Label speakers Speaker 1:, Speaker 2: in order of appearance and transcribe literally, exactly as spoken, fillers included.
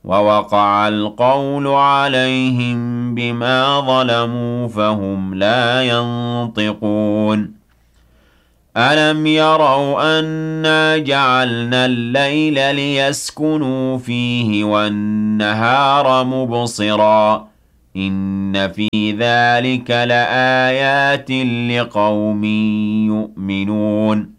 Speaker 1: وَوَقَعَ الْقَوْلُ عَلَيْهِم بِمَا ظَلَمُوا فَهُمْ لَا يَنطِقُونَ أَلَمْ يَرَوْا أَنَّا جَعَلْنَا اللَّيْلَ لِيَسْكُنُوا فِيهِ وَالنَّهَارَ مُبْصِرًا إِنَّ فِي ذَلِكَ لَآيَاتٍ لِقَوْمٍ يُؤْمِنُونَ